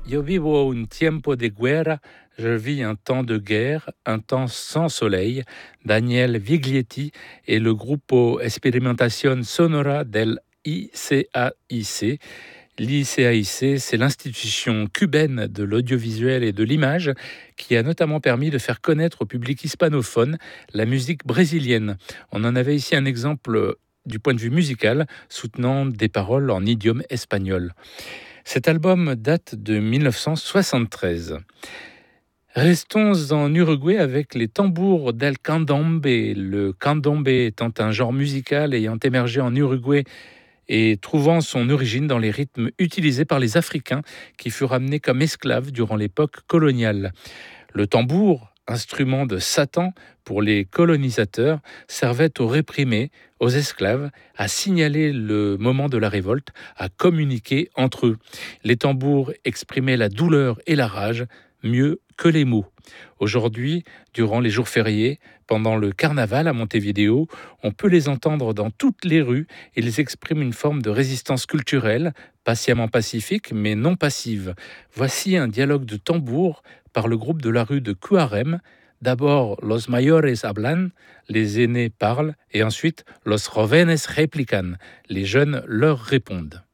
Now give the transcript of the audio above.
Yo vivo un tiempo de guerra, je vis un temps de guerre, un temps sans soleil. Daniel Viglietti et le Grupo Experimentación Sonora del ICAIC. L'ICAIC, c'est l'institution cubaine de l'audiovisuel et de l'image qui a notamment permis de faire connaître au public hispanophone la musique brésilienne. On en avait ici un exemple du point de vue musical, soutenant des paroles en idiome espagnol. Cet album date de 1973. Restons en Uruguay avec les tambours del candombe. Le candombe étant un genre musical ayant émergé en Uruguay et trouvant son origine dans les rythmes utilisés par les Africains qui furent amenés comme esclaves durant l'époque coloniale. Le tambour, instrument de Satan pour les colonisateurs, servait aux réprimés, aux esclaves, à signaler le moment de la révolte, à communiquer entre eux. Les tambours exprimaient la douleur et la rage mieux que les mots. Aujourd'hui, durant les jours fériés, pendant le carnaval à Montevideo, on peut les entendre dans toutes les rues. Ils expriment une forme de résistance culturelle, patiemment pacifique mais non passive. Voici un dialogue de tambour par le groupe de la rue de Cuarem. D'abord, los mayores hablan, les aînés parlent, et ensuite, los jóvenes replican, les jeunes leur répondent.